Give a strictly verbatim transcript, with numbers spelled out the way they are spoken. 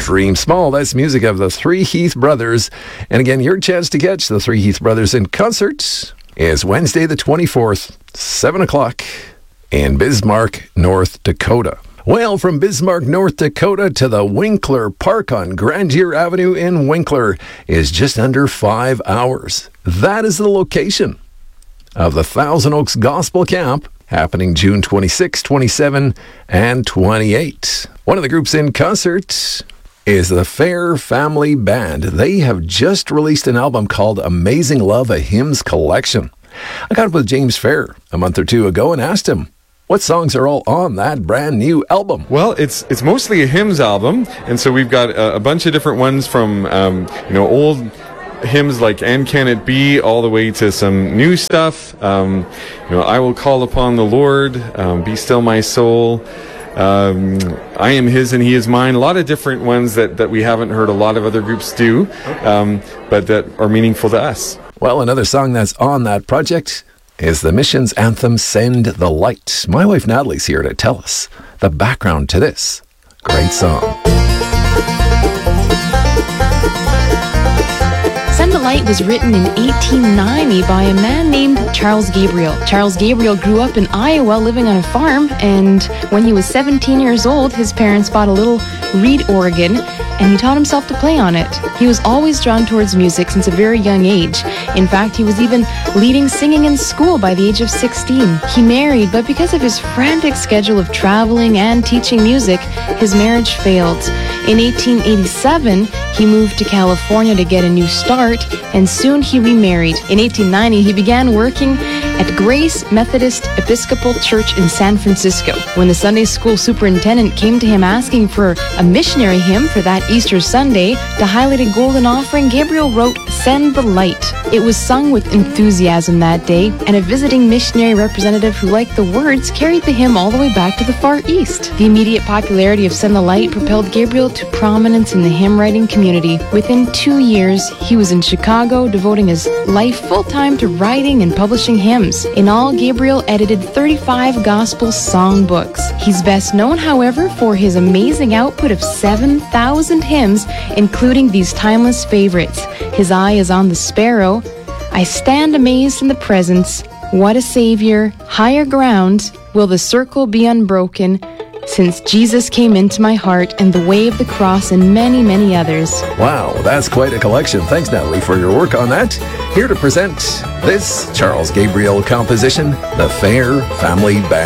Dream Small. That's music of the Three Heath Brothers. And again, your chance to catch the Three Heath Brothers in concert is Wednesday the twenty-fourth, seven o'clock in Bismarck, North Dakota. Well, from Bismarck, North Dakota to the Winkler Park on Grandier Avenue in Winkler is just under five hours. That is the location of the Thousand Oaks Gospel Camp, happening June twenty-sixth, twenty-seventh, and twenty-eighth. One of the groups in concert is the Fair Family Band. They have just released an album called Amazing Love, a Hymns Collection. I got up with James Fair a month or two ago and asked him what songs are all on that brand new album. Well, it's it's mostly a hymns album, and so we've got a, a bunch of different ones from um, you know old hymns like "And Can It Be" all the way to some new stuff. Um, you know, "I Will Call Upon the Lord," um, "Be Still My Soul," um, "I Am His and He Is Mine." A lot of different ones that that we haven't heard a lot of other groups do, um, but that are meaningful to us. Well, another song that's on that project is the missions anthem, "Send the Light." My wife Natalie's here to tell us the background to this great song. Send the Light was written in eighteen ninety by a man named Charles Gabriel. Charles Gabriel grew up in Iowa living on a farm, and when he was seventeen years old, his parents bought a little reed organ, and he taught himself to play on it. He was always drawn towards music since a very young age. In fact, he was even leading singing in school by the age of sixteen. He married, but because of his frantic schedule of traveling and teaching music, his marriage failed. In eighteen eighty-seven, he moved to California to get a new start, and soon he remarried. In eighteen ninety, he began working at Grace Methodist Episcopal Church in San Francisco. When the Sunday school superintendent came to him asking for a missionary hymn for that Easter Sunday to highlight a golden offering, Gabriel wrote "Send the Light." It was sung with enthusiasm that day, and a visiting missionary representative who liked the words carried the hymn all the way back to the Far East. The immediate popularity of "Send the Light" propelled Gabriel to prominence in the hymn writing community. Within two years, he was in Chicago, devoting his life full-time to writing and publishing hymns. In all, Gabriel edited thirty-five gospel songbooks. He's best known, however, for his amazing output of seven thousand hymns, including these timeless favorites: "His Eye is on the Sparrow," "I Stand Amazed in the Presence," "What a Savior," "Higher Ground," "Will the Circle Be Unbroken," "Since Jesus Came Into My Heart," and "The Way of the Cross," and many, many others. Wow, that's quite a collection. Thanks, Natalie, for your work on that. Here to present this Charles Gabriel composition, the Fair Family Band.